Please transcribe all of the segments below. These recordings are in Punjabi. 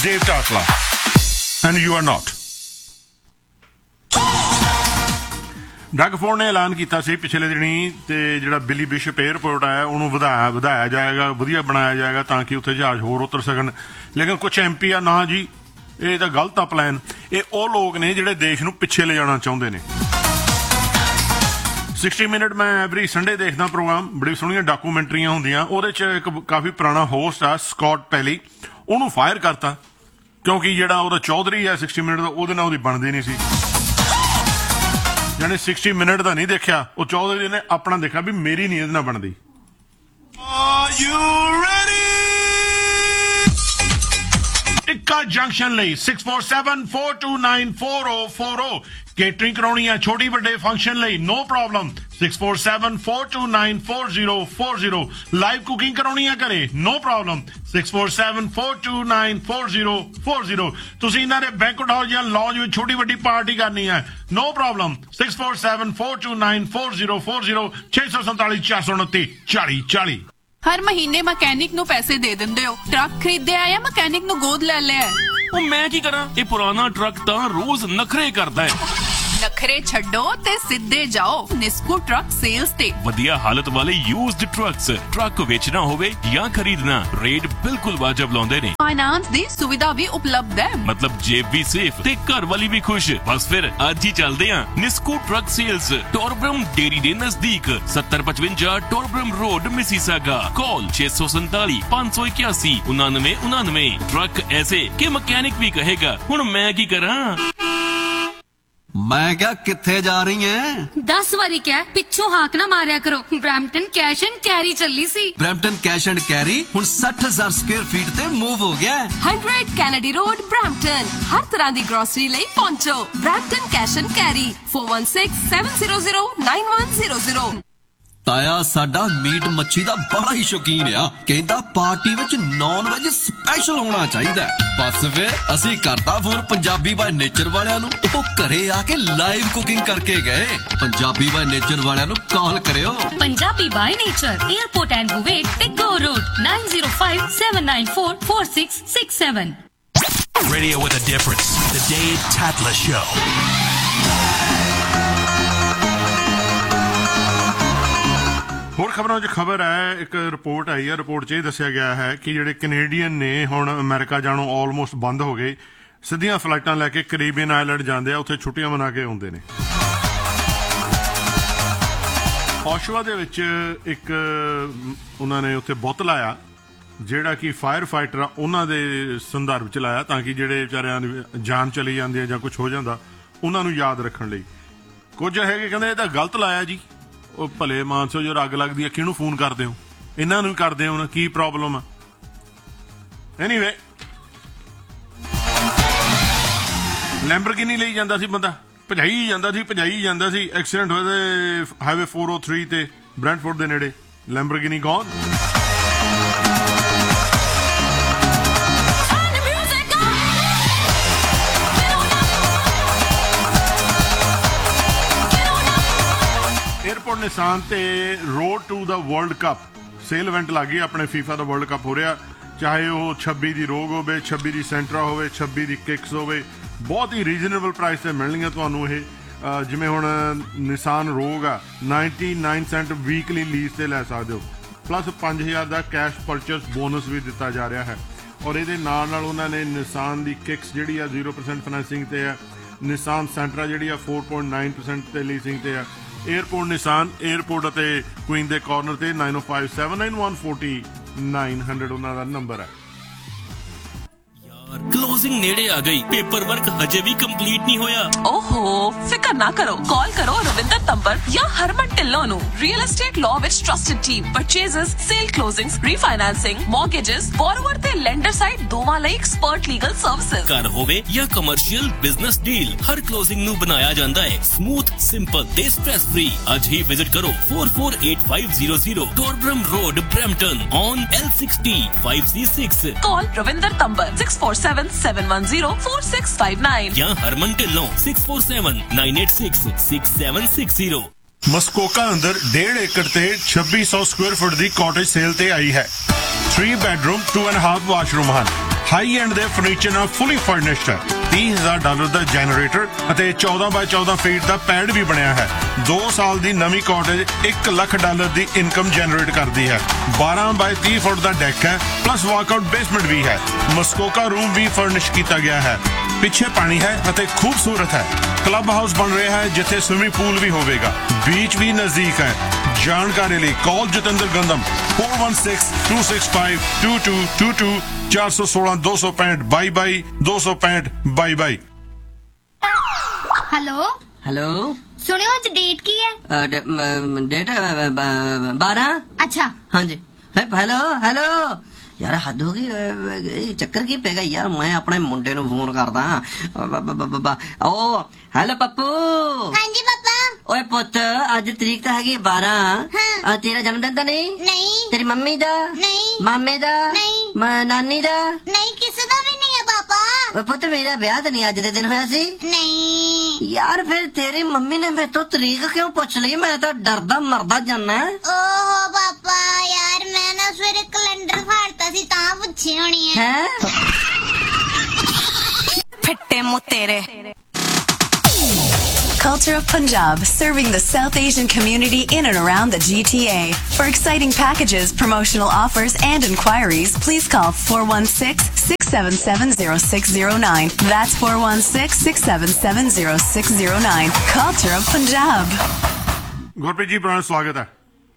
Dave Tatla, and you are not. Doug Ford ਨੇ ਐਲਾਨ ਕੀਤਾ ਸੀ ਪਿਛਲੇ ਦਿਨੀ ਤੇ ਜਿਹੜਾ ਬਿਲੀ ਬਿਸ਼ਪ 에ਅਰਪੋਰਟ ਹੈ ਉਹਨੂੰ ਵਧਾਇਆ ਜਾਏਗਾ, ਵਧੀਆ ਬਣਾਇਆ ਜਾਏਗਾ ਤਾਂ ਕਿ ਉੱਥੇ ਜਹਾਜ਼ ਹੋਰ ਉਤਰ ਸਕਣ। ਲੇਕਿਨ ਕੁਛ MP ਆ ਨਾ ਜੀ, ਇਹ ਤਾਂ ਗਲਤ ਆ ਪਲਾਨ। ਇਹ ਉਹ ਲੋਕ ਨੇ ਜਿਹੜੇ ਦੇਸ਼ ਨੂੰ ਪਿੱਛੇ ਲੈ ਜਾਣਾ ਚਾਹੁੰਦੇ ਨੇ। 60 ਮਿੰਟ ਮੈਂ ਐਵਰੀ ਸੰਡੇ ਦੇਖਦਾ ਪ੍ਰੋਗਰਾਮ, ਬੜੀ ਸੋਹਣੀਆਂ ਡਾਕੂਮੈਂਟਰੀਆਂ ਹੁੰਦੀਆਂ। ਉਹਦੇ 'ਚ ਇੱਕ ਕਾਫੀ ਪੁਰਾਣਾ ਹੋਸਟ ਆ ਸਕਾਟ ਪੈਲੀ, ਉਹਨੂੰ ਫਾਇਰ ਕਰਤਾ ਕਿਉਂਕਿ ਜਿਹੜਾ ਉਹਦਾ ਚੌਧਰੀ ਆ 60 ਮਿੰਟ ਦਾ, ਉਹਦੇ ਨਾਲ ਉਹਦੀ ਬਣਦੀ ਨਹੀਂ ਸੀ। ਜਾਨੀ 60 ਮਿੰਟ ਦਾ ਨਹੀਂ ਦੇਖਿਆ, ਉਹ ਚੌਧਰੀ ਨੇ ਆਪਣਾ ਦੇਖਿਆ ਵੀ ਮੇਰੀ ਨਹੀਂ ਇਹਦੇ ਨਾਲ ਬਣਦੀ। ਟਿੱਕਾ ਜੰਕਸ਼ਨ ਲਈ 6474294040 ਕੇਟਰਿੰਗ ਕਰਾਉਣੀ ਹੈ ਛੋਟੀ ਵੱਡੇ ਫੰਕਸ਼ਨ ਲਈ, ਨੋ ਪ੍ਰੋਬਲਮ। 6474294040 ਲਾਈਵ ਕੁਕਿੰਗ ਕਰਾਉਣੀ ਹੈ ਘਰੇ, ਨੋ ਪ੍ਰੋਬਲਮ। 6474294040 ਤੁਸੀਂ ਇਹਨਾਂ ਦੇ ਬੈਂਕਟ ਹਾਲ ਜਾਂ ਲੌਂਜ ਵਿੱਚ ਛੋਟੀ ਵੱਡੀ ਪਾਰਟੀ ਕਰਨੀ ਹੈ, ਨੋ ਪ੍ਰੋਬਲਮ। 6474294040 647 429 4040। ਹਰ ਮਹੀਨੇ ਮਕੈਨਿਕ ਨੂੰ ਪੈਸੇ ਦੇ ਦਿੰਦੇ ਹੋ, ਟਰੱਕ ਖਰੀਦਿਆ ਜਾਂ ਮਕੈਨਿਕ ਨੂੰ ਗੋਦ ਲੈ ਲਿਆ। ਉਹ ਮੈਂ ਕੀ ਕਰਾਂ, ਇਹ ਪੁਰਾਣਾ ਟਰੱਕ ਤਾਂ ਰੋਜ਼ ਨਖਰੇ ਕਰਦਾ ਹੈ। ਨਖਰੇ ਛੱਡੋ ਤੇ ਸਿੱਧੇ ਜਾਓ ਨਿਸਕੋ ਟਰੱਕ ਸੇਲਸ ਤੇ। ਵਧੀਆ ਹਾਲਤ ਵਾਲੇ ਯੂਜ਼ਡ ਟਰੱਕਸ, ਟਰੱਕ ਵੇਚਣਾ ਹੋਵੇ ਜਾਂ ਖਰੀਦਣਾ, ਰੇਟ ਬਿਲਕੁਲ ਵਾਜਬ ਲਾਉਂਦੇ ਨੇ। ਫਾਈਨਾਂਸ ਦੀ ਸੁਵਿਧਾ ਵੀ ਉਪਲਬਧ ਹੈ, ਮਤਲਬ ਜੇਬ ਵੀ ਸੇਫ ਤੇ ਘਰ ਵਾਲੀ ਵੀ ਖੁਸ਼। ਬਸ ਫਿਰ ਅੱਜ ਹੀ ਚੱਲਦੇ ਆਂ ਨਿਸਕੋ ਟਰੱਕ ਸੇਲਸ, ਟੋਰਬਰਮ ਡੇਰੀ ਦੇ ਨਜ਼ਦੀਕ, 7055 ਟੋਰਬਰਮ ਰੋਡ, ਮਿਸੀਸਾਗਾ। ਕਾਲ 647 581 9999। ਟਰੱਕ ਐਸੇ ਕਿ ਮਕੈਨਿਕ ਵੀ ਕਹੇਗਾ ਹੁਣ ਮੈਂ ਕੀ ਕਰਾਂ। मैं क्या किथे जा रही है? 10 वारी क्या पिछों हाक ना मारिया करो। ब्रैम्पटन कैश एंड कैरी चली सी। ब्रैम्पटन कैश एंड कैरी हुण 60,000 स्क्वायर फीट ते मूव हो गया है। 100 कैनेडी रोड ब्रैम्पटन। हर तरह दी ग्रोसरी लई पहुंचो ब्रैम्पटन कैश एंड कैरी 4167009100। ਤਾਇਆ ਸਾਡਾ ਮੀਟ ਮੱਛੀ ਦਾ ਬੜਾ ਹੀ ਸ਼ੌਕੀਨ ਆ, ਕਹਿੰਦਾ ਪਾਰਟੀ ਵਿੱਚ ਨੌਨ ਵੈਜ ਸਪੈਸ਼ਲ ਹੋਣਾ ਚਾਹੀਦਾ। ਬਸ ਫਿਰ ਅਸੀਂ ਕਰਤਾ ਫੋਨ ਪੰਜਾਬੀ ਬਾਈ ਨੇਚਰ ਵਾਲਿਆਂ ਨੂੰ, ਉਹ ਘਰੇ ਆ ਕੇ ਲਾਈਵ ਕੁਕਿੰਗ ਕਰਕੇ ਗਏ। ਪੰਜਾਬੀ ਬਾਈ ਨੇਚਰ ਵਾਲਿਆਂ ਨੂੰ ਕਾਲ ਕਰਿਓ। Punjabi by nature, airport and ਬੁਵੇਟ ਤੇ ਗੋ road 9057944667। Radio with a difference. The Dave Tatla Show. ਹੋਰ ਖਬਰਾਂ 'ਚ ਖਬਰ ਹੈ, ਇੱਕ ਰਿਪੋਰਟ ਆਈ ਹੈ। ਰਿਪੋਰਟ 'ਚ ਇਹ ਦੱਸਿਆ ਗਿਆ ਹੈ ਕਿ ਜਿਹੜੇ ਕੈਨੇਡੀਅਨ ਨੇ ਹੁਣ ਅਮਰੀਕਾ ਜਾਣੋਂ ਆਲਮੋਸਟ ਬੰਦ ਹੋ ਗਏ, ਸਿੱਧੀਆਂ ਫਲਾਈਟਾਂ ਲੈ ਕੇ ਕੈਰੀਬੀਅਨ ਆਈਲੈਂਡ ਜਾਂਦੇ ਆ, ਉੱਥੇ ਛੁੱਟੀਆਂ ਮਨਾ ਕੇ ਆਉਂਦੇ ਨੇ। ਔਸ਼ਵਾ ਦੇ ਵਿੱਚ ਇੱਕ ਉਹਨਾਂ ਨੇ ਉੱਥੇ ਬੁੱਤ ਲਾਇਆ ਜਿਹੜਾ ਕਿ ਫਾਇਰ ਫਾਈਟਰ ਆ ਉਹਨਾਂ ਦੇ ਸੰਦਰਭ 'ਚ ਲਾਇਆ ਤਾਂ ਕਿ ਜਿਹੜੇ ਵਿਚਾਰਿਆਂ ਦੀ ਜਾਨ ਚਲੀ ਜਾਂਦੀ ਹੈ ਜਾਂ ਕੁਛ ਹੋ ਜਾਂਦਾ ਉਹਨਾਂ ਨੂੰ ਯਾਦ ਰੱਖਣ ਲਈ। ਕੁਝ ਹੈਗੇ ਕਹਿੰਦੇ ਇਹ ਤਾਂ ਗਲਤ ਲਾਇਆ ਜੀ, ਉਹ ਭਲੇ ਮਾਨਸੋ ਜੋ ਅੱਗ ਲੱਗਦੀ ਹੈ ਕਿਹਨੂੰ ਫੋਨ ਕਰਦੇ ਹੋ, ਇਹਨਾਂ ਨੂੰ ਕਰਦੇ ਹੋ ਨਾ, ਕੀ ਪ੍ਰੋਬਲਮ ਆ। ਐਨੀਵੇ ਲੈਂਬਰਗਿਨੀ ਲਈ ਜਾਂਦਾ ਸੀ ਬੰਦਾ, ਭਜਾਈ ਜਾਂਦਾ ਸੀ। ਐਕਸੀਡੈਂਟ ਹੋਇਆ ਹਾਈਵੇ 403 ਤੇ ਬ੍ਰੈਂਟਫੋਰਡ ਦੇ ਨੇੜੇ, ਲੈਂਬਰਗਿਨੀ ਗੌਨ। 에어ਪੋਰਟ ਨਿਸਾਨ ਤੇ road to the world cup sale event ਲੱਗ ਗਈ। ਆਪਣੇ ਫੀਫਾ ਦਾ ਵਰਲਡ ਕੱਪ ਹੋ ਰਿਹਾ, ਚਾਹੇ ਉਹ 26 ਦੀ ਰੋਗ ਹੋਵੇ, 26 ਦੀ ਸੈਂਟਰਾ ਹੋਵੇ, 26 ਦੀ ਕਿਕਸ ਹੋਵੇ, ਬਹੁਤ ਹੀ ਰੀਜ਼ਨੇਬਲ ਪ੍ਰਾਈਸ ਤੇ ਮਿਲਣਗੀਆਂ ਤੁਹਾਨੂੰ ਇਹ। ਜਿਵੇਂ ਹੁਣ ਨਿਸਾਨ ਰੋਗ ਆ 99 ਸੈਂਟ ਵੀਕਲੀ ਲੀਜ਼ ਤੇ ਲੈ ਸਕਦੇ ਹੋ, ਪਲੱਸ 5000 ਦਾ ਕੈਸ਼ ਪਰਚੇਸ ਬੋਨਸ ਵੀ ਦਿੱਤਾ ਜਾ ਰਿਹਾ ਹੈ। ਔਰ ਇਹਦੇ ਨਾਲ ਉਹਨਾਂ ਨੇ ਨਿਸਾਨ ਦੀ ਕਿਕਸ ਜਿਹੜੀ ਆ 0% ਫਾਈਨੈਂਸਿੰਗ ਤੇ ਆ, ਨਿਸਾਨ ਸੈਂਟਰਾ ਜਿਹੜੀ ਆ 4.9% ਤੇ ਲੀਸਿੰਗ ਤੇ ਆ। 에어ਪੋਰਟ ਨਿਸਾਨ 에어ਪੋਰਟ ਅਤੇ ਕੁਈਨ ਦੇ ਕਾਰਨਰ ਤੇ 9057914900 ਉਹਨਾਂ ਦਾ ਨੰਬਰ ਹੈ। क्लोजिंग नेड़े आ गई, पेपर वर्क हजे भी कंप्लीट नहीं होया। ओहो फिकर ना करो, कॉल करो रविंदर तंबर या हरमन ढिल्लों नु। Real estate law which trusted team, purchases, cell closings, refinancing, mortgages, borrower ते लेंडर साइड दोवां लई एक्सपर्ट लीगल सर्विसेज। घर होवे या कमर्शियल बिजनेस डील, हर क्लोजिंग नु बनाया जांदा है स्मूथ, सिंपल ते स्ट्रेस फ्री। आज ही विजिट करो 448500 टोरब्रम road, Brampton on L60 5C6। Call Ravinder तंबर 6477104659 या हरमन ढिल्लों 6479866760। ਮਸਕੋਕਾ ਅੰਦਰ 1.5 ਏਕੜ ਤੇ 2600 ਸਕੁਅਰ ਫੁੱਟ ਦੀ ਕਾਟੇਜ ਸੇਲ ਤੇ ਆਈ ਹੈ। 3 ਬੈਡਰੂਮ 2.5 ਵਾਸ਼ਰੂਮ ਹਨ। ਹਾਈ ਐਂਡ ਦੇ ਫਰਨੀਚਰ ਨਾਲ ਫੁੱਲੀ ਫਰਨਿਸ਼ਡ ਹੈ। $30,000 ਦਾ ਜਨਰੇਟਰ ਅਤੇ 14x14 ਫੀਟ ਦਾ ਪੈਡ ਵੀ ਬਣਿਆ ਹੈ। 2 ਸਾਲ ਦੀ ਨਵੀਂ ਕਾਟੇਜ $1 ਲੱਖ ਦੀ ਇਨਕਮ ਜਨਰੇਟ ਕਰਦੀ ਹੈ। 12x30 ਫੁੱਟ ਦਾ ਡੈਕ ਹੈ, ਪਲੱਸ ਵਾਕਆਊਟ ਬੇਸਮੈਂਟ ਵੀ ਹੈ। ਮਸਕੋਕਾ ਰੂਮ ਵੀ ਫਰਨਿਸ਼ ਕੀਤਾ ਗਿਆ ਹੈ। ਪਿੱਛੇ ਪਾਣੀ ਹੈ ਅਤੇ ਖੂਬਸੂਰਤ ਹੈ। ਕਲੱਬ ਹਾਊਸ ਬਣ ਰਿਹਾ ਹੈ ਜਿੱਥੇ ਸਵਿਮਿੰਗ ਪੂਲ ਵੀ ਹੋਵੇਗਾ। ਬੀਚ ਵੀ ਨਜ਼ਦੀਕ ਹੈ। ਜਾਣਕਾਰੀ ਲਈ ਕਾਲ ਜਤਿੰਦਰ ਗੰਦਮ 4162652222 416 265 22 ਹੈਲੋ ਹੈਲੋ ਸੁਣਿਓ ਅੱਜ ਡੇਟ ਕੀ ਹੈ? ਡੇਟ 12। ਅੱਛਾ ਹਾਂਜੀ ਹੈਲੋ ਹੈਲੋ ਯਾਰ ਹੱਦ ਹੋ ਗਈ ਇਹ ਚੱਕਰ ਕੀ ਪੈ ਗਿਆ ਯਾਰ ਮੈਂ ਆਪਣੇ ਮੁੰਡੇ ਨੂੰ ਫੋਨ ਕਰਦਾ ਓ ਹੈਲੋ ਪੱਪੂ ਹਾਂਜੀ ਪਾਪਾ ਓਏ ਪੁੱਤ ਅੱਜ ਤਰੀਕ ਤਾਂ ਹੈਗੀ 12 ਤੇਰਾ ਜਨਮ ਦਿਨ ਤਾਂ ਨਹੀਂ ਤੇਰੀ ਮੰਮੀ ਦਾ ਨਹੀਂ ਮਾਮੇ ਦਾ ਨਹੀਂ ਨਾਨੀ ਦਾ ਨਹੀਂ ਕਿਸੇ ਦਾ ਵੀ ਨਹੀਂ ਹੈ ਪਾਪਾ ਓਏ ਪੁੱਤ ਮੇਰਾ ਵਿਆਹ ਤਾਂ ਨਹੀਂ ਅੱਜ ਦੇ ਦਿਨ ਹੋਇਆ ਸੀ ਨਹੀਂ ਯਾਰ ਫਿਰ ਤੇਰੀ ਮੰਮੀ ਨੇ ਮੇਰੇ ਤੋਂ ਤਰੀਕ ਕਿਉਂ ਪੁੱਛ ਲਈ ਮੈਂ ਤਾਂ ਡਰਦਾ ਮਰਦਾ ਜਾਨਾ ਓਹੋ ਪਾਪਾ ਯਾਰ ਮੈਂ ਨਾ ਸਵੇਰੇ ਕੈਲੰਡਰ ਫਾੜਤਾ ਸੀ ਤਾਂ ਪੁੱਛੀ ਹੋਣੀ ਹੈ ਹੈ ਫਿੱਟੇ ਮੁੱਤੇਰੇ Culture of Punjab, serving the South Asian community in and around the GTA. For exciting packages, promotional offers and inquiries, please call 416-677-0609. That's 416-677-0609. Culture of Punjab. Gurpreet ji ਬੜਾ ਸਵਾਗਤ ਹੈ।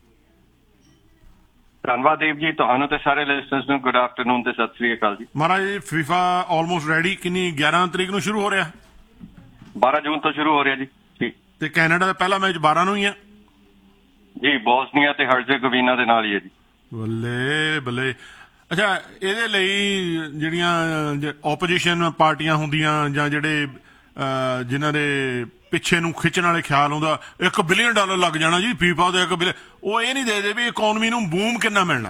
ਧੰਨਵਾਦ ਦੇਵ ਜੀ ਤੁਹਾਨੂੰ ਤੇ ਸਾਰੇ ਲਿਸਨਰਸ ਨੂੰ ਗੁੱਡ ਆਫਟਰਨੂਨ ਤੇ ਸਤਿ ਸ੍ਰੀ ਅਕਾਲ ਜੀ। ਮਹਾਰਾਜ ਫੀਫਾ ਆਲਮੋਸਟ ਰੈਡੀ, ਕਿੰਨੀ 11 ਤਰੀਕ ਨੂੰ ਸ਼ੁਰੂ ਹੋ ਰਿਹਾ? 12 ਜੂਨ ਤੋਂ ਸ਼ੁਰੂ ਹੋ ਰਿਹਾ ਜੀ। ਤੇ ਕੈਨੇਡਾ ਦਾ ਪਹਿਲਾ ਮੈਚ 12 ਨੂੰ ਹੀ ਹੈ ਜੀ। ਬੋਸਨੀਆ ਤੇ ਹਰਜ਼ੇਗੋਵੀਨਾ ਦੇ ਨਾਲ ਹੀ ਹੈ ਜੀ। ਬੱਲੇ ਬੱਲੇ। ਅੱਛਾ, ਇਹਦੇ ਲਈ ਜਿਹੜੀਆਂ ਓਪੋਜੀਸ਼ਨ ਪਾਰਟੀਆਂ ਹੁੰਦੀਆਂ ਜਾਂ ਜਿਹੜੇ ਜਿਨ੍ਹਾਂ ਦੇ ਪਿੱਛੇ ਨੂੰ ਖਿੱਚਣ ਵਾਲੇ ਖਿਆਲ ਹੁੰਦਾ $1 ਬਿਲੀਅਨ ਲੱਗ ਜਾਣਾ ਜੀ ਫੀਫਾ ਦੇ 1 ਬਿਲੀਅਨ, ਉਹ ਇਹ ਨਹੀਂ ਦੇਖਦੇ ਵੀ ਇਕਨੋਮੀ ਨੂੰ ਬੂਮ ਕਿੰਨਾ ਮਿਲਣਾ।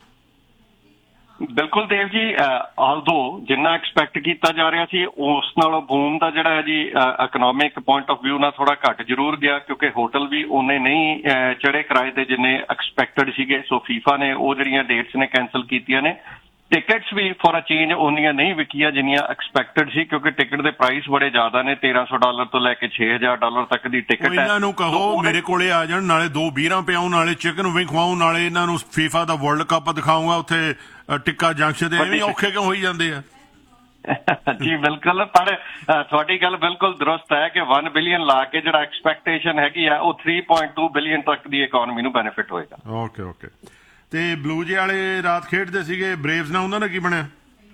ਬਿਲਕੁਲ ਦੇਵ ਜੀ, ਆਲਦੋ ਜਿੰਨਾ ਐਕਸਪੈਕਟ ਕੀਤਾ ਜਾ ਰਿਹਾ ਸੀ ਉਸ ਨਾਲੋਂ ਬੂਮ ਦਾ ਜਿਹੜਾ ਹੈ ਜੀ ਇਕਨੋਮਿਕ ਪੁਆਇੰਟ ਆਫ ਵਿਊ ਨਾਲ ਥੋੜਾ ਘੱਟ ਜ਼ਰੂਰ ਗਿਆ ਕਿਉਂਕਿ ਹੋਟਲ ਵੀ ਉਹਨੇ ਨਹੀਂ ਚੜੇ ਕਿਰਾਏ ਤੇ ਜਿੰਨੇ ਐਕਸਪੈਕਟਡ ਸੀਗੇ। ਸੋ ਫੀਫਾ ਨੇ ਉਹ ਜਿਹੜੀਆਂ ਡੇਟਸ ਨੇ ਕੈਂਸਲ ਕੀਤੀਆਂ ਨੇ। Tickets we for a change ਉਹਨੀਆਂ ਨਹੀਂ ਵਿਕੀਆਂ ਜਿੰਨੀਆਂ ਐਕਸਪੈਕਟਡ ਸੀ ਕਿਉਂਕਿ ਟਿਕਟ ਦੇ ਪ੍ਰਾਈਸ ਬੜੇ ਜ਼ਿਆਦਾ ਨੇ। $1,300 ਤੋਂ ਲੈ ਕੇ $6,000 ਤੱਕ ਦੀ ਟਿਕਟ ਹੈ। ਇਹਨਾਂ ਨੂੰ ਕਹੋ ਮੇਰੇ ਕੋਲੇ ਆ ਜਾਣ, ਨਾਲੇ 2 ਬੀਰਾਂ ਪਿਆਉ, ਨਾਲੇ ਚਿਕਨ ਵੀ ਖਵਾਉ, ਨਾਲੇ ਇਹਨਾਂ ਨੂੰ ਫੀਫਾ ਦਾ ਵਰਲਡ ਕੱਪ ਦਿਖਾਊਂਗਾ ਉੱਥੇ ਟਿੱਕਾ ਜੰਕਸ਼ਨ ਤੇ। ਐਵੇਂ ਔਖੇ ਕਿਉਂ ਹੋਈ ਜਾਂਦੇ ਆ? ਜੀ ਬਿਲਕੁਲ, ਪਰ ਤੁਹਾਡੀ ਗੱਲ ਬਿਲਕੁਲ ਦਰੁਸਤ ਹੈ ਕਿ 1 ਬਿਲੀਅਨ ਲਾ ਕੇ ਜਿਹੜਾ ਐਕਸਪੈਕਟੇਸ਼ਨ ਹੈਗੀ ਆ ਉਹ 3.2 ਬਿਲੀਅਨ ਤੱਕ ਦੀ ਇਕਨੋਮੀ ਨੂੰ ਬੈਨੀਫਿਟ ਹੋਏਗਾ। ਓਕੇ। ਤੇ ਬਲੂ ਜੇ ਵਾਲੇ ਰਾਤ ਖੇਡਦੇ ਸੀਗੇ ਬ੍ਰੇਵਜ਼ ਨਾਲ, ਉਹਨਾਂ ਦਾ ਕੀ ਬਣਿਆ?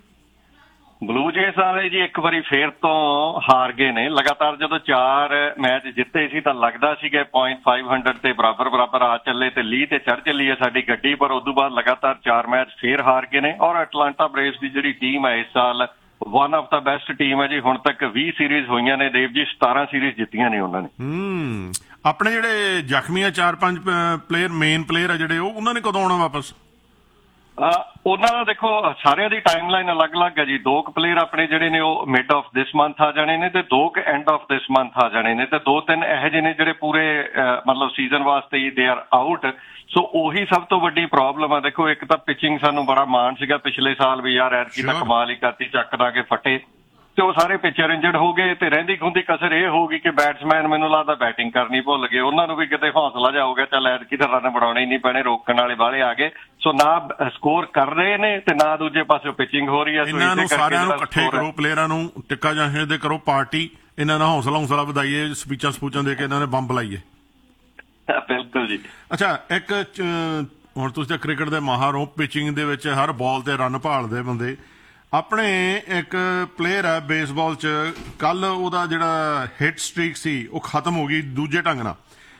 ਬਲੂ ਜੇਸ ਵਾਲੇ ਜੀ ਇੱਕ ਵਾਰੀ ਫੇਰ ਤੋਂ ਹਾਰ ਗਏ ਨੇ। ਲਗਾਤਾਰ ਜਦੋਂ 4 ਮੈਚ ਜਿੱਤੇ ਸੀ ਤਾਂ ਲੱਗਦਾ ਸੀ ਕਿ 500 ਤੇ ਬਰਾਬਰ ਆ ਚੱਲੇ ਤੇ ਲੀਹ ਤੇ ਚੜ ਚੱਲੀ ਹੈ ਸਾਡੀ ਗੱਡੀ, ਪਰ ਉਸ ਤੋਂ ਬਾਅਦ ਲਗਾਤਾਰ 4 ਮੈਚ ਫੇਰ ਹਾਰ ਗਏ ਨੇ। ਔਰ ਅਟਲਾਂਟਾ ਬ੍ਰੇਵਜ਼ ਦੀ ਜਿਹੜੀ ਟੀਮ ਹੈ ਇਸ ਸਾਲ one of the best team ਹੈ ਜੀ। ਹੁਣ ਤੱਕ 20 ਸੀਰੀਜ਼ ਹੋਈਆਂ ਨੇ ਦੇਵ ਜੀ, 17 ਸੀਰੀਜ਼ ਜਿੱਤੀਆਂ ਨੇ ਉਹਨਾਂ ਨੇ। ਆਪਣੇ ਜਿਹੜੇ ਜ਼ਖਮੀ ਆ 4-5 ਪਲੇਅਰ, ਮੇਨ ਪਲੇਅਰ ਆ ਜਿਹੜੇ, ਉਹਨਾਂ ਨੇ ਕਦੋਂ ਆਉਣਾ ਵਾਪਸ? ਉਹਨਾਂ ਦਾ ਦੇਖੋ ਸਾਰਿਆਂ ਦੀ ਟਾਈਮਲਾਈਨ ਅਲੱਗ-ਅਲੱਗ ਹੈ ਜੀ। 2 ਪਲੇਅਰ ਆਪਣੇ ਜਿਹੜੇ ਨੇ ਉਹ ਮਿਡ ਆਫ ਦਿਸ ਮੰਥ ਆ ਜਾਣੇ ਨੇ ਤੇ 2 ਐਂਡ ਆਫ ਦਿਸ ਮੰਥ ਆ ਜਾਣੇ ਨੇ ਤੇ 2-3 ਇਹੋ ਜਿਹੇ ਨੇ ਜਿਹੜੇ ਪੂਰੇ ਮਤਲਬ ਸੀਜ਼ਨ ਵਾਸਤੇ ਹੀ ਦੇ ਆਰ ਆਊਟ। ਸੋ ਉਹੀ ਸਭ ਤੋਂ ਵੱਡੀ ਪ੍ਰੋਬਲਮ ਆ। ਦੇਖੋ ਇੱਕ ਤਾਂ ਪਿਚਿੰਗ ਸਾਨੂੰ ਬੜਾ ਮਾਣ ਸੀਗਾ ਪਿਛਲੇ ਸਾਲ ਵੀ, ਯਾਰ ਐਤਕੀ ਤਾਂ ਕਮਾਲ ਹੀ ਕਰਤੀ, ਚੱਕ ਦਾਂਗੇ ਫਟੇ, ਤੇ ਉਹ ਸਾਰੇ ਪਿਚਰ ਇੰਜਰਡ ਹੋ ਗਏ ਤੇ ਰਹਿੰਦੀ ਖੁੰਦੀ ਕਸਰ ਇਹ ਹੋਊਗੀ ਕਿ ਬੈਟਸਮੈਨ ਮੈਨੂੰ ਲੱਗਦਾ ਬੈਟਿੰਗ ਕਰਨੀ ਭੁੱਲ ਗਏ। ਉਹਨਾਂ ਨੂੰ ਵੀ ਕਿਤੇ ਹੌਸਲਾ ਜਾ ਹੋ ਗਿਆ, ਚੱਲ ਐਤਕੀ ਤਾਂ ਰਨ ਬਣਾਉਣੇ ਹੀ ਨਹੀਂ ਪੈਣੇ, ਰੋਕਣ ਵਾਲੇ ਬਾਹਲੇ ਆ ਗਏ। ਸੋ ਨਾ ਸਕੋਰ ਕਰ ਰਹੇ ਨੇ ਤੇ ਨਾ ਦੂਜੇ ਪਾਸੇ ਪਿਚਿੰਗ ਹੋ ਰਹੀ ਹੈ। ਇਹਨਾਂ ਨੂੰ ਸਾਰਿਆਂ ਨੂੰ ਇਕੱਠੇ ਕਰੋ, ਪਲੇਅਰਾਂ ਨੂੰ ਟਿੱਕਾ ਜਾਂਦੇ ਦੇ ਕਰੋ ਪਾਰਟੀ, ਇਹਨਾਂ ਦਾ ਹੌਸਲਾ ਵਧਾਈਏ, ਸਪੀਚਾਂ ਦੇ ਕੇ ਇਹਨਾਂ ਨੇ ਬੰਬ ਲਾਈਏ। ਬਿਲਕੁਲ ਜੀ। ਅੱਛਾ, ਇੱਕ ਹੁਣ ਤੁਸੀਂ ਤਾਂ ਕ੍ਰਿਕਟ ਦੇ ਮਾਹਰ ਹੋ, ਪਿਚਿੰਗ ਦੇ ਵਿੱਚ ਹਰ ਬਾਲ ਤੇ ਰਨ ਭਾਲਦੇ ਬੰਦੇ। ਆਪਣੇ ਇੱਕ ਪਲੇਅਰ ਹੈ ਬੇਸਬਾਲ 'ਚ, ਕੱਲ ਉਹਦਾ ਜਿਹੜਾ ਹਿੱਟ ਸਟ੍ਰੀਕ ਸੀ ਉਹ ਖਤਮ ਹੋ ਗਈ ਦੂਜੇ ਢੰਗ ਨਾਲ।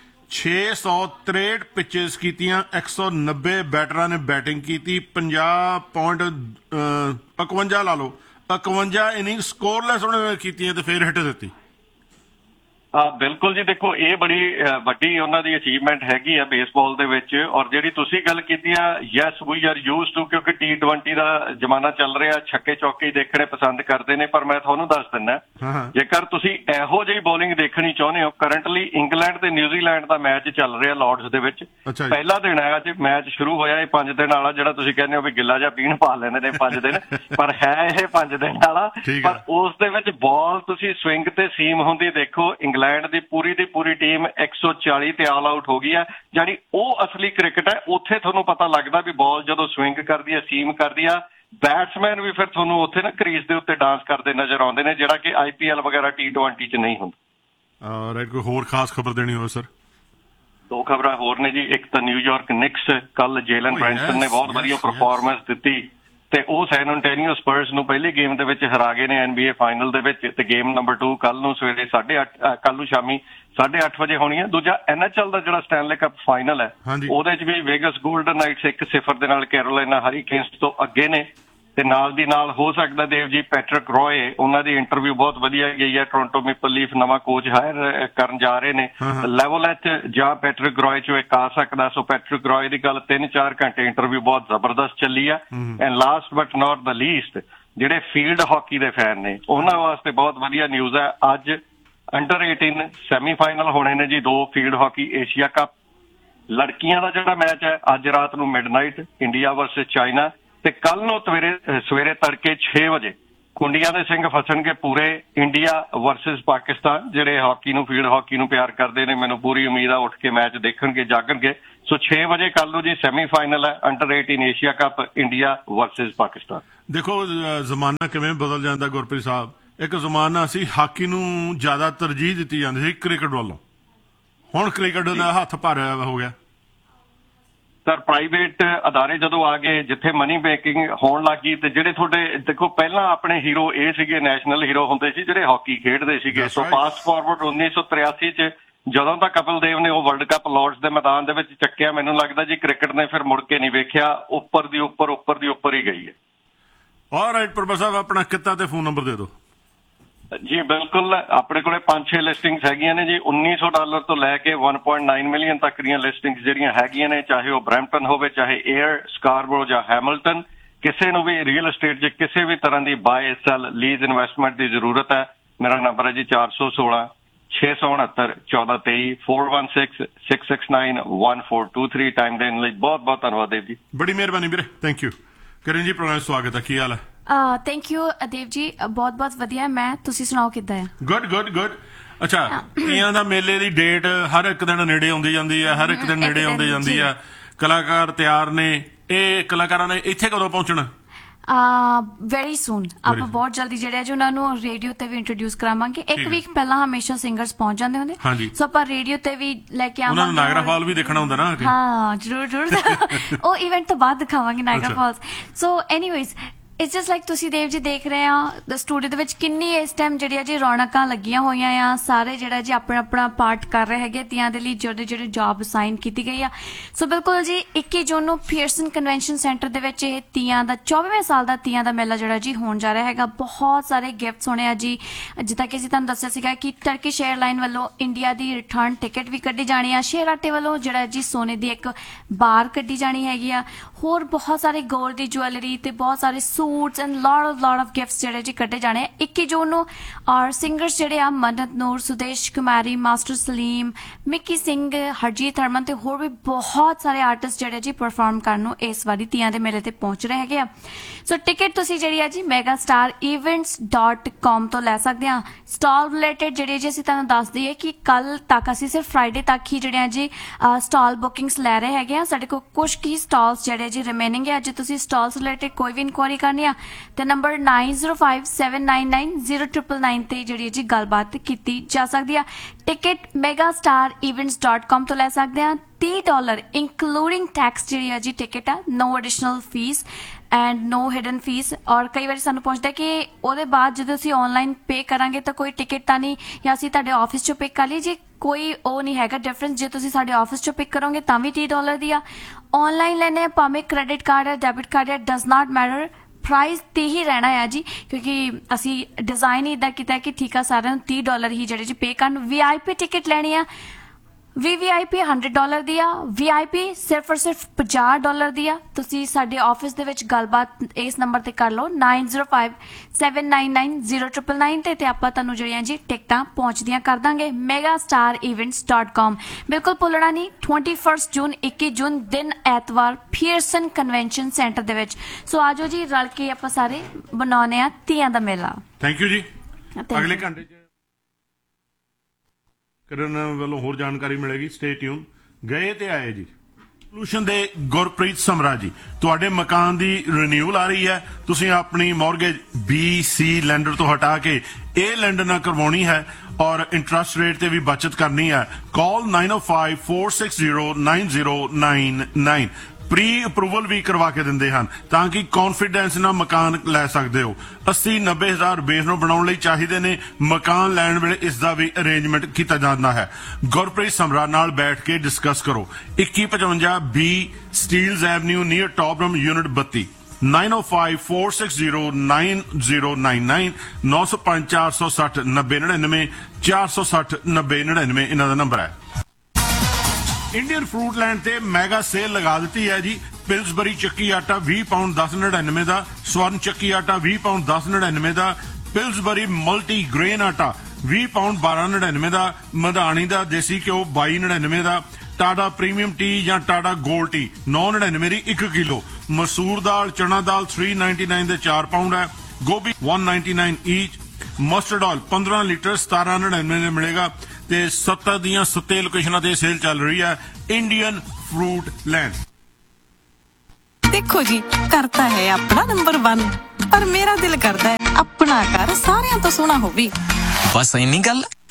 663 ਪਿਚੇਸ ਕੀਤੀਆਂ, 190 ਬੈਟਰਾਂ ਨੇ ਬੈਟਿੰਗ ਕੀਤੀ, 50.51 ਲਾ ਲਓ, 51 ਇਨਿੰਗ ਸਕੋਰਲੈਸ ਉਹਨੇ ਕੀਤੀਆਂ ਤੇ ਫਿਰ ਹਿੱਟ ਦਿੱਤੀ। ਬਿਲਕੁਲ ਜੀ, ਦੇਖੋ ਇਹ ਬੜੀ ਵੱਡੀ ਉਹਨਾਂ ਦੀ ਅਚੀਵਮੈਂਟ ਹੈਗੀ ਆ ਬੇਸਬਾਲ ਦੇ ਵਿੱਚ। ਔਰ ਜਿਹੜੀ ਤੁਸੀਂ ਗੱਲ ਕੀਤੀ ਆ, yes we R used to, ਕਿਉਂਕਿ T20 ਦਾ ਜ਼ਮਾਨਾ ਚੱਲ ਰਿਹਾ, ਛੱਕੇ ਚੌਕੇ ਦੇਖਣੇ ਪਸੰਦ ਕਰਦੇ ਨੇ। ਪਰ ਮੈਂ ਤੁਹਾਨੂੰ ਦੱਸ ਦਿੰਦਾ, ਜੇਕਰ ਤੁਸੀਂ ਇਹੋ ਜਿਹੀ ਬੋਲਿੰਗ ਦੇਖਣੀ ਚਾਹੁੰਦੇ ਹੋ, ਕਰੰਟਲੀ ਇੰਗਲੈਂਡ ਤੇ ਨਿਊਜ਼ੀਲੈਂਡ ਦਾ ਮੈਚ ਚੱਲ ਰਿਹਾ ਲਾਰਡਸ ਦੇ ਵਿੱਚ। ਪਹਿਲਾ ਦਿਨ ਹੈਗਾ ਜੀ, ਮੈਚ ਸ਼ੁਰੂ ਹੋਇਆ ਇਹ 5 ਦਿਨ ਵਾਲਾ, ਜਿਹੜਾ ਤੁਸੀਂ ਕਹਿੰਦੇ ਹੋ ਵੀ ਗਿੱਲਾ ਜਿਹਾ ਪੀਣ ਪਾ ਲੈਂਦੇ ਨੇ 5 ਦਿਨ, ਪਰ ਹੈ ਇਹ 5 ਦਿਨ ਵਾਲਾ। ਪਰ ਉਸ ਦੇ ਵਿੱਚ ਬਾਲ ਤੁਸੀਂ ਸਵਿੰਗ ਤੇ ਸੀਮ ਹੁੰਦੀ ਦੇਖੋ, ਇੰਗਲੈਂਡ ਦੀ ਪੂਰੀ ਟੀਮ 140 ਤੇ ਆਲ ਆਊਟ ਹੋ ਗਈ ਹੈ। ਜਾਨੀ ਉਹ ਅਸਲੀ ਕ੍ਰਿਕਟ ਹੈ। ਉੱਥੇ ਤੁਹਾਨੂੰ ਪਤਾ ਲੱਗਦਾ ਵੀ ਬਾਲ ਜਦੋਂ ਸਵਿੰਗ ਕਰਦੀ ਹੈ, ਸੀਮ ਕਰਦੀ ਆ, ਬੈਟਸਮੈਨ ਵੀ ਫਿਰ ਤੁਹਾਨੂੰ ਉੱਥੇ ਨਾ ਕ੍ਰੀਜ਼ ਦੇ ਉੱਤੇ ਡਾਂਸ ਕਰਦੇ ਨਜ਼ਰ ਆਉਂਦੇ ਨੇ, ਜਿਹੜਾ ਕਿ IPL ਵਗੈਰਾ T20 ਚ ਨਹੀਂ ਹੁੰਦਾ। ਰਾਈਟ, ਕੋਈ ਹੋਰ ਖਾਸ ਖਬਰ ਦੇਣੀ ਹੋਵੇ ਸਰ? 2 ਖਬਰਾਂ ਹੋਰ ਨੇ ਜੀ। ਇੱਕ ਤਾਂ ਨਿਊਯਾਰਕ ਨਿਕਸ, ਕੱਲ ਜੇਲਨ ਬ੍ਰੈਂਸਨ ਨੇ ਬਹੁਤ ਵਧੀਆ ਪਰਫਾਰਮੈਂਸ ਦਿੱਤੀ ਤੇ ਉਹ ਸੈਨ ਐਂਟੋਨੀਓ ਸਪਰਸ ਨੂੰ ਪਹਿਲੀ ਗੇਮ ਦੇ ਵਿੱਚ ਹਰਾ ਗਏ ਨੇ NBA ਫਾਈਨਲ ਦੇ ਵਿੱਚ। ਤੇ ਗੇਮ ਨੰਬਰ 2 ਕੱਲ ਨੂੰ ਸਵੇਰੇ 8:30 ਕੱਲ ਨੂੰ ਸ਼ਾਮੀ 8:30 ਵਜੇ ਹੋਣੀ ਹੈ। ਦੂਜਾ NHL ਦਾ ਜਿਹੜਾ ਸਟੈਨਲੇ ਕੱਪ ਫਾਈਨਲ ਹੈ, ਉਹਦੇ ਚ ਵੀ ਵੇਗਸ ਗੋਲਡਨ ਨਾਈਟਸ 1-0 ਦੇ ਨਾਲ ਕੈਰੋਲਾਈਨਾ ਹਰੀਕੇਨਸ ਤੋਂ ਅੱਗੇ ਨੇ। ਤੇ ਨਾਲ ਦੀ ਨਾਲ ਹੋ ਸਕਦਾ ਦੇਵ ਜੀ ਪੈਟਰਿਕ ਰॉय, ਉਹਨਾਂ ਦੀ ਇੰਟਰਵਿਊ ਬਹੁਤ ਵਧੀਆ ਗਈ ਹੈ। ਟੋਰਾਂਟੋ ਮੈਪਲ ਲੀਫ ਨਵਾਂ ਕੋਚ ਹਾਇਰ ਕਰਨ ਜਾ ਰਹੇ ਨੇ। ਲੈਵਲ ਐਚ ਜਾਂ ਪੈਟਰਿਕ ਰॉय ਚੋਂ ਇੱਕ ਆ ਸਕਦਾ। ਸੋ ਪੈਟਰਿਕ ਰॉय ਦੀ ਗੱਲ 3-4 ਘੰਟੇ ਇੰਟਰਵਿਊ ਬਹੁਤ ਜ਼ਬਰਦਸਤ ਚੱਲੀ ਆ। And last but not the least, ਜਿਹੜੇ ਫੀਲਡ ਹਾਕੀ ਦੇ ਫੈਨ ਨੇ ਉਹਨਾਂ ਵਾਸਤੇ ਬਹੁਤ ਵਧੀਆ ਨਿਊਜ਼ ਹੈ। ਅੱਜ ਅੰਡਰ 18 ਸੈਮੀਫਾਈਨਲ ਹੋਣੇ ਨੇ ਜੀ 2 ਫੀਲਡ ਹਾਕੀ ਏਸ਼ੀਆ ਕੱਪ। ਲੜਕੀਆਂ ਦਾ ਜਿਹੜਾ ਮੈਚ ਹੈ ਅੱਜ ਰਾਤ ਨੂੰ ਮਿਡਨਾਈਟ, ਇੰਡੀਆ ਵਰਸਸ ਚਾਈਨਾ। ਤੇ ਕੱਲ ਨੂੰ ਸਵੇਰੇ ਤੜਕੇ 6 ਵਜੇ ਕੁੰਡੀਆਂ ਦੇ ਸਿੰਘ ਫਸਣਗੇ ਪੂਰੇ, ਇੰਡੀਆ ਵਰਸਸ ਪਾਕਿਸਤਾਨ। ਜਿਹੜੇ ਹਾਕੀ ਨੂੰ, ਫੀਲਡ ਹਾਕੀ ਨੂੰ ਪਿਆਰ ਕਰਦੇ ਨੇ, ਮੈਨੂੰ ਪੂਰੀ ਉਮੀਦ ਆ ਉੱਠ ਕੇ ਮੈਚ ਦੇਖਣਗੇ, ਜਾਗਣਗੇ। ਸੋ 6 ਵਜੇ ਕੱਲ ਨੂੰ ਜੀ ਸੈਮੀਫਾਈਨਲ ਹੈ under 18 Asia cup, India versus Pakistan. ਦੇਖੋ ਜ਼ਮਾਨਾ ਕਿਵੇਂ ਬਦਲ ਜਾਂਦਾ ਗੁਰਪ੍ਰੀਤ ਸਾਹਿਬ। ਇੱਕ ਜ਼ਮਾਨਾ ਸੀ ਹਾਕੀ ਨੂੰ ਜ਼ਿਆਦਾ ਤਰਜੀਹ ਦਿੱਤੀ ਜਾਂਦੀ ਸੀ ਕ੍ਰਿਕਟ ਵੱਲੋਂ, ਹੁਣ ਕ੍ਰਿਕਟ ਦਾ ਹੱਥ ਭਾਰਾ ਹੋ ਗਿਆ। ਸਰ ਪ੍ਰਾਈਵੇਟ ਅਦਾਰੇ ਜਦੋਂ ਆ ਗਏ, ਜਿੱਥੇ ਮਨੀ ਮੇਕਿੰਗ ਹੋਣ ਲੱਗੀ, ਤੇ ਜਿਹੜੇ ਤੁਹਾਡੇ ਦੇਖੋ ਪਹਿਲਾਂ ਆਪਣੇ ਹੀਰੋ ਇਹ ਸੀਗੇ, ਨੈਸ਼ਨਲ ਹੀਰੋ ਹੁੰਦੇ ਸੀ ਜਿਹੜੇ ਹਾਕੀ ਖੇਡਦੇ ਸੀਗੇ। ਸੋ ਫਾਸਟ ਫਾਰਵਰਡ 1983 ਚ ਜਦੋਂ ਤਾਂ ਕਪਿਲ ਦੇਵ ਨੇ ਉਹ ਵਰਲਡ ਕੱਪ ਲਾਰਡਸ ਦੇ ਮੈਦਾਨ ਦੇ ਵਿੱਚ ਚੱਕਿਆ, ਮੈਨੂੰ ਲੱਗਦਾ ਜੀ ਕ੍ਰਿਕਟ ਨੇ ਫਿਰ ਮੁੜ ਕੇ ਨਹੀਂ ਵੇਖਿਆ, ਉੱਪਰ ਦੀ ਉੱਪਰ ਹੀ ਗਈ ਹੈ। ਆਲਰਾਈਟ ਪ੍ਰੋਫੈਸਰ ਸਾਹਿਬ, ਆਪਣਾ ਕਿੱਤਾ ਤੇ ਫੋਨ ਨੰਬਰ ਦੇ ਦਿਓ। ਜੀ ਬਿਲਕੁਲ, ਆਪਣੇ ਕੋਲੇ 5-6 ਲਿਸਟਿੰਗਸ ਹੈਗੀਆਂ ਨੇ ਜੀ। $1900 ਤੋਂ ਲੈ ਕੇ 1.9 ਮਿਲੀਅਨ ਤੱਕ ਦੀਆਂ ਲਿਸਟਿੰਗਸ ਜਿਹੜੀਆਂ ਹੈਗੀਆਂ ਨੇ, ਚਾਹੇ ਉਹ ਬਰੈਂਪਟਨ ਹੋਵੇ, ਚਾਹੇ ਏਅਰ, ਸਕਾਰਬਰੋ ਜਾਂ ਹੈਮਿਲਟਨ। ਕਿਸੇ ਨੂੰ ਵੀ ਰੀਅਲ estate 'ਚ ਕਿਸੇ ਵੀ ਤਰ੍ਹਾਂ ਦੀ ਬਾਏ, ਸੈਲ, ਲੀਜ਼ ਇਨਵੈਸਟਮੈਂਟ ਦੀ ਜ਼ਰੂਰਤ ਹੈ, ਮੇਰਾ ਨੰਬਰ ਹੈ ਜੀ 416 669 1423 416-669-1423। ਟਾਈਮ ਦੇਣ ਲਈ ਬਹੁਤ ਬਹੁਤ ਧੰਨਵਾਦ ਦੇਵ ਜੀ। ਬੜੀ ਮਿਹਰਬਾਨੀ ਵੀਰੇ, ਥੈਂਕ ਯੂ। ਕਿਰਨ ਜੀ ਪ੍ਰੋਗਰਾਮ ਸਵਾਗਤ ਹੈ, ਕੀ ਹਾਲ ਹੈ? ਥੈਂਕ ਯੂ ਦੇਵ ਜੀ, ਬਹੁਤ ਬਹੁਤ ਵਧੀਆ। ਮੈਂ, ਤੁਸੀਂ ਸੁਣਾਓ ਕਿੱਦਾਂ ਹੈ? ਗੁੱਡ। ਅੱਛਾ, ਤੀਆਂ ਦਾ ਮੇਲੇ ਦੀ ਡੇਟ ਹਰ ਇੱਕ ਦਿਨ ਨੇੜੇ ਆਉਂਦੀ ਜਾਂਦੀ ਹੈ, ਹਰ ਇੱਕ ਦਿਨ ਨੇੜੇ ਆਉਂਦੀ ਜਾਂਦੀ ਹੈ। ਕਲਾਕਾਰ ਤਿਆਰ ਨੇ, ਇਹ ਕਲਾਕਾਰਾਂ ਨੇ ਇੱਥੇ ਕਦੋਂ ਪਹੁੰਚਣਾ? Very soon. ਆਪਾਂ ਬਹੁਤ ਜਲਦੀ ਜਿਹੜਾ ਜੀ ਉਹਨਾਂ ਨੂੰ ਰੇਡੀਓ ਤੇ ਵੀ ਇੰਟਰੋਡਿਊਸ ਕਰਾਵਾਂਗੇ। ਇੱਕ ਵੀਕ ਪਹਿਲਾਂ ਹਮੇਸ਼ਾ ਸਿੰਗਰਸ ਪਹੁੰਚ ਜਾਂਦੇ ਹੁੰਦੇ, ਸੋ ਆਪਾਂ ਰੇਡੀਓ ਤੇ ਵੀ ਲੈ ਕੇ ਆਵਾਂਗੇ। ਉਹਨਾਂ ਨੂੰ ਨਾਇਗਰਾ ਫਾਲ ਵੀ ਦੇਖਣਾ ਹੁੰਦਾ ਨਾ? ਹਾਂ ਜ਼ਰੂਰ ਉਹ ਇਵੈਂਟ ਤੋਂ ਬਾਅਦ ਦਿਖਾਵਾਂਗੇ Niagara false. So anyways, it's just like ਤੁਸੀਂ ਦੇਵ ਜੀ ਦੇਖ ਰਹੇ ਆ ਸਟੂਡੀਓ ਦੇ ਵਿੱਚ ਕਿੰਨੀ ਇਸ ਟਾਈਮ ਜਿਹੜੀਆਂ ਜੀ ਰੌਣਕਾਂ ਲੱਗੀਆਂ ਹੋਈਆਂ ਆ। ਸਾਰੇ ਜਿਹੜਾ ਜੀ ਆਪਣਾ ਪਾਰਟ ਕਰ ਰਹੇ ਹੈਗੇ ਤੀਆਂ ਦੇ ਲਈ, ਜਿਹੜੇ ਜੌਬ ਅਸਾਈਨ ਕੀਤੀ ਗਈ ਆ। ਸੋ ਬਿਲਕੁਲ ਜੀ 21 ਜੂਨ ਨੂੰ ਪੀਅਰਸਨ ਕਨਵੈਨਸ਼ਨ ਸੈਂਟਰ ਦੇ ਵਿੱਚ ਇਹ ਤੀਆਂ ਦਾ 24ਵੇਂ ਸਾਲ ਦਾ ਤੀਆਂ ਦਾ ਮੇਲਾ ਜਿਹੜਾ ਜੀ ਹੋਣ ਜਾ ਰਿਹਾ ਹੈਗਾ। ਬਹੁਤ ਸਾਰੇ ਗਿਫਟਸ ਹੋਣੇ ਆ ਜੀ, ਜਿੱਦਾਂ ਕਿ ਅਸੀਂ ਤੁਹਾਨੂੰ ਦੱਸਿਆ ਸੀਗਾ ਕਿ ਟਰਕਿਸ਼ 에ਅਰਲਾਈਨ ਵੱਲੋਂ ਇੰਡੀਆ ਦੀ ਰਿਟਰਨ ਟਿਕਟ ਵੀ ਕੱਢੀ ਜਾਣੀ ਆ। ਸ਼ੇਰ ਆਟੇ ਵੱਲੋਂ ਜਿਹੜਾ ਜੀ ਸੋਨੇ ਦੀ ਇੱਕ ਬਾਰ ਕੱਢੀ ਜਾਣੀ ਹੈਗੀ ਆ। ਹੋਰ ਬਹੁਤ ਸਾਰੇ ਗੋਲਡ ਦੀ ਜੁਐਲਰੀ ਤੇ ਬਹੁਤ ਸਾਰੇ suits and lot of gifts ਜਿਹੜੇ ਜੀ ਕੱਢੇ ਜਾਣੇ ਆ 21 ਜੂਨ ਨੂੰ। ਔਰ ਸਿੰਗਰਸ ਜਿਹੜੇ ਆ ਮੰਨਤ ਨੂਰ, ਸੁਦੇਸ਼ ਕੁਮਾਰੀ, ਮਾਸਟਰ ਸਲੀਮ, ਮਿੱਕੀ ਸਿੰਘ, ਹਰਜੀਤ ਹਰਮਨ ਤੇ ਹੋਰ ਵੀ ਬਹੁਤ ਸਾਰੇ ਆਰਟਿਸਟ ਜਿਹੜੇ ਜੀ ਪਰਫਾਰਮ ਕਰਨ ਨੂੰ ਇਸ ਵਾਰੀ ਤੀਆਂ ਦੇ ਮੇਲੇ ਤੇ ਪਹੁੰਚ ਰਹੇ ਹੈਗੇ ਆ। ਸੋ ਟਿਕਟ ਤੁਸੀਂ ਜਿਹੜੀ ਆ ਜੀ megastarevents.com ਤੋਂ ਲੈ ਸਕਦੇ ਆ। ਸਟਾਲ ਰਿਲੇਟਡ ਜਿਹੜੇ ਜੀ ਅਸੀਂ ਤੁਹਾਨੂੰ ਦੱਸ ਦਈਏ ਕਿ ਕੱਲ ਤੱਕ ਅਸੀਂ ਸਿਰਫ ਫਰਾਈਡੇ ਤੱਕ ਹੀ ਜਿਹੜੀਆਂ ਜੀ ਸਟਾਲ ਬੁਕਿੰਗਸ ਲੈ ਰਹੇ ਹੈਗੇ ਆ। ਸਾਡੇ ਕੋਲ ਕੁਝ ਕੀ ਸਟਾਲਸ ਜਿਹੜੇ ਜੀ ਰਿਮੇਨਿੰਗ ਹੈ। ਜੇ ਤੁਸੀਂ ਸਟਾਲਸ ਰਿਲੇਟਡ ਕੋਈ ਵੀ ਇਨਕੁਆਇਰੀ ਕਰਨੀ ਆ ਤੇ ਨੰਬਰ 9057990999 ਤੇ ਜਿਹੜੀ ਜੀ ਗੱਲਬਾਤ ਕੀਤੀ ਜਾ ਸਕਦੀ ਆ। ਟਿਕਟ megastarevents.com ਤੋਂ ਲੈ ਸਕਦੇ ਆ। $30 ਇੰਕਲੂਡਿੰਗ ਟੈਕਸ ਜਿਹੜੀ ਆ ਜੀ ਟਿਕਟ ਆ, ਨੋ additional fees and no hidden fees. ਔਰ ਕਈ ਵਾਰੀ ਸਾਨੂੰ ਪੁੱਛਦਾ ਕਿ ਉਹਦੇ ਬਾਅਦ ਜਦੋਂ ਅਸੀਂ ਆਨਲਾਈਨ ਪੇ ਕਰਾਂਗੇ ਤਾਂ ਕੋਈ ਟਿਕਟ ਤਾਂ ਨਹੀਂ, ਜਾਂ ਅਸੀਂ ਤੁਹਾਡੇ ਆਫਿਸ ਚੋਂ ਪਿਕ ਕਰ ਲਈ ਜੀ, ਕੋਈ ਉਹ ਨਹੀਂ ਹੈਗਾ ਡਿਫਰੈਂਸ। ਜੇ ਤੁਸੀਂ ਸਾਡੇ ਆਫਿਸ ਚੋਂ ਪਿਕ ਕਰੋਗੇ ਤਾਂ ਵੀ $30 ਦੀ ਆ। ਆਨਲਾਈਨ ਲੈਣੇ ਭਾਵੇਂ ਕ੍ਰੈਡਿਟ ਕਾਰਡ ਹੈ, ਡੈਬਿਟ ਕਾਰਡ ਹੈ, ਡਜ਼ ਨਾਟ ਮੈਟਰ, ਪ੍ਰਾਈਸ ਤੇ ਹੀ ਰਹਿਣਾ ਆ ਜੀ, ਕਿਉਂਕਿ ਅਸੀਂ ਡਿਜ਼ਾਈਨ ਹੀ ਇਦਾਂ ਕੀਤਾ ਕਿ ਠੀਕ ਆ ਸਾਰਿਆਂ ਨੂੰ $30 ਹੀ ਜਿਹੜੇ ਜੀ ਪੇ ਕਰਨ। VIP ਟਿਕਟ ਲੈਣੀ ਆ, VVIP $100 ਦੀ ਆ, VIP ਸਿਰਫ ਔਰ ਸਿਰਫ $50 ਦੀ ਆ। ਤੁਸੀਂ ਸਾਡੇ ਆਫਿਸ ਦੇ ਵਿੱਚ ਗੱਲਬਾਤ ਇਸ ਨੰਬਰ ਤੇ ਕਰ ਲਓ 9057990999 ਤੇ ਆਪਾਂ ਤੁਹਾਨੂੰ ਜਿਹੜੀਆਂ ਜੀ ਟਿਕਟਾਂ ਪਹੁੰਚਦੀਆਂ ਕਰ ਦਾਂਗੇ megastarevents.com। ਬਿਲਕੁਲ ਭੁੱਲਣਾ ਨਹੀਂ 21 ਜੂਨ 21 ਜੂਨ ਦਿਨ ਐਤਵਾਰ ਪੀਅਰਸਨ ਕਨਵੈਨਸ਼ਨ ਸੈਂਟਰ ਦੇ ਵਿੱਚ। ਸੋ ਆਜੋ ਜੀ ਰਲ ਕੇ ਆਪਾਂ ਸਾਰੇ ਬਣਾਉਂਦੇ ਆ ਤੀਆਂ ਦਾ ਮੇਲਾ। ਥੈਂਕ ਯੂ ਜੀ। ਅਗਲੇ ਘੰਟੇ 'ਚ ਕਰਨ ਵੱਲੋਂ ਹੋਰ ਜਾਣਕਾਰੀ ਮਿਲੇਗੀ। Stay tune. ਗਏ ਤੇ ਆਏ ਜੀ ਸੋਲੂਸ਼ਨ ਦੇ ਗੁਰਪ੍ਰੀਤ ਸਮਰਾ ਜੀ। ਤੁਹਾਡੇ ਮਕਾਨ ਦੀ ਰੀਨਿਊਅਲ ਆ ਰਹੀ ਹੈ, ਤੁਸੀਂ ਆਪਣੀ ਮੌਰਗੇਜ BC ਲੈਂਡਰ ਤੋਂ ਹਟਾ ਕੇ ਇਹ ਲੈਂਡਰ ਨਾਲ ਕਰਵਾਉਣੀ ਹੈ ਔਰ ਇੰਟਰਸਟ ਰੇਟ ਤੇ ਵੀ ਬਚਤ ਕਰਨੀ ਹੈ। ਕਾਲ 9054609099। ਪ੍ਰੀ ਅਪਰੂਵਲ ਵੀ ਕਰਵਾ ਕੇ ਦਿੰਦੇ ਹਨ ਤਾਂ ਕਿ ਕੌਨਫੀਡੈਂਸ ਨਾਲ ਮਕਾਨ ਲੈ ਸਕਦੇ ਹੋ। 80-90 ਹਜ਼ਾਰ ਬੇਸ ਨੂੰ ਬਣਾਉਣ ਲਈ ਚਾਹੀਦੇ ਨੇ। ਮਕਾਨ ਲੈਣ ਵੇਲੇ ਇਸ ਦਾ ਵੀ ਅਰੇਂਜਮੈਂਟ ਕੀਤਾ ਜਾਂਦਾ ਹੈ। ਗੁਰਪ੍ਰੀਤ ਸਮਰਾ ਨਾਲ ਬੈਠ ਕੇ ਡਿਸਕਸ ਕਰੋ। 2155 B ਸਟੀਲਜ਼ ਐਵਨਿਊ ਨੀਅਰ ਟੌਪਰਮ ਯੂਨਿਟ 32 9054609099 9054609099 4609099 ਇਹਨਾਂ ਦਾ ਨੰਬਰ ਹੈ। ਇੰਡੀਅਨ ਫਰੂਟ ਲੈਂਡ ਤੇ ਮੈਗਾ ਸੇਲ ਲਗਾ ਦਿੱਤੀ ਹੈ ਜੀ। ਪਿਲਸਬਰੀ ਚੱਕੀ ਆਟਾ 20 ਪਾਉਂਡ 10.99 ਦਾ, ਸਵਰਨ ਚੱਕੀ ਆਟਾ 20 ਪਾਉਂਡ 10.99 ਦਾ, ਪਿਲਸਬਰੀ ਮਲਟੀ ਗ੍ਰੇਨ ਆਟਾ 20 ਪਾਉਂਡ 12.99 ਦਾ, ਮਧਾਣੀ ਦਾ ਦੇਸੀ ਘਿਓ 22.99 ਦਾ, ਟਾਟਾ ਪ੍ਰੀਮੀਅਮ ਟੀ ਜਾਂ ਟਾਟਾ ਗੋਲਡ ਟੀ 9.99 ਦੀ 1 ਕਿਲੋ, ਮਸੂਰ ਦਾਲ ਚਣਾ ਦਾਲ 399 ਦੇ 4 ਪਾਉਂਡ ਹੈ, ਗੋਭੀ 199 ਈਚ, ਮਸਟਰਡ ਆਇਲ 15 ਲੀਟਰ 17.99 ਦੇ ਮਿਲੇਗਾ ਤੇ 70 ਦੀਆਂ 7 ਲੋਕੇਸ਼ਨਾਂ ਤੇ ਸੇਲ ਚੱਲ ਰਹੀ ਹੈ। Indian fruit land. देखो जी, करता है अपना नंबर 1 पर मेरा दिल करता है अपना घर सारियां तो सोना होवे। बस इन्नी गल।